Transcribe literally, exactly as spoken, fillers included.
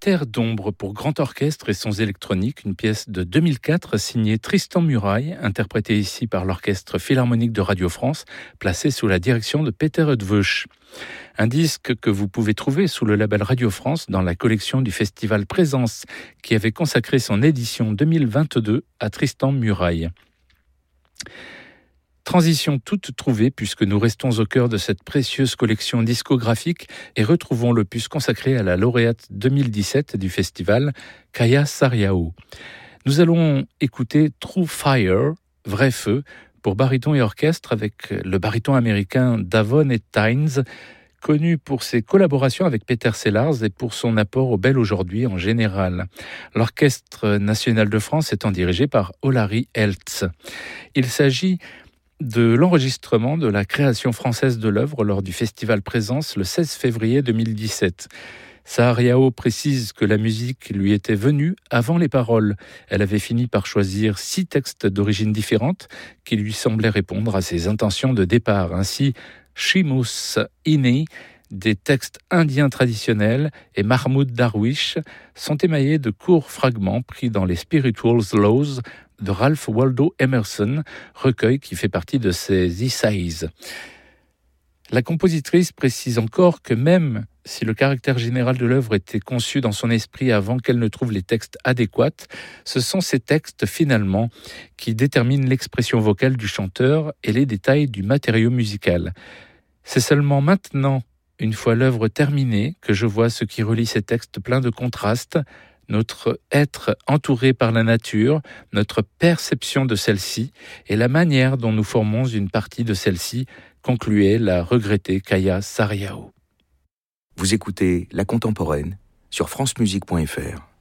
Terre d'ombre pour grand orchestre et sons électroniques, une pièce de deux mille quatre signée Tristan Murail, interprétée ici par l'Orchestre Philharmonique de Radio France, placé sous la direction de Peter Eötvös. Un disque que vous pouvez trouver sous le label Radio France dans la collection du Festival Présence, qui avait consacré son édition deux mille vingt-deux à Tristan Murail. Transition toute trouvée puisque nous restons au cœur de cette précieuse collection discographique et retrouvons l'opus consacré à la lauréate deux mille dix-sept du festival, Kaya Sarrião. Nous allons écouter True Fire, Vrai Feu, pour baryton et orchestre avec le baryton américain Davon et Tynes, connu pour ses collaborations avec Peter Sellars et pour son apport au Bel Aujourd'hui en général. L'Orchestre national de France étant dirigé par Olari Eltz. Il s'agit de l'enregistrement de la création française de l'œuvre lors du Festival Présence le seize février deux mille dix-sept. Sarrião précise que la musique lui était venue avant les paroles. Elle avait fini par choisir six textes d'origine différente qui lui semblaient répondre à ses intentions de départ. Ainsi, Shimus Ini, des textes indiens traditionnels, et Mahmoud Darwish sont émaillés de courts fragments pris dans les Spiritual Laws de Ralph Waldo Emerson, recueil qui fait partie de ses essays. La compositrice précise encore que même si le caractère général de l'œuvre était conçu dans son esprit avant qu'elle ne trouve les textes adéquats, ce sont ces textes finalement qui déterminent l'expression vocale du chanteur et les détails du matériau musical. C'est seulement maintenant, une fois l'œuvre terminée, que je vois ce qui relie ces textes pleins de contrastes, notre être entouré par la nature, notre perception de celle-ci et la manière dont nous formons une partie de celle-ci, concluait la regrettée Kaya Sarrião. Vous écoutez La Contemporaine sur francemusique point f r.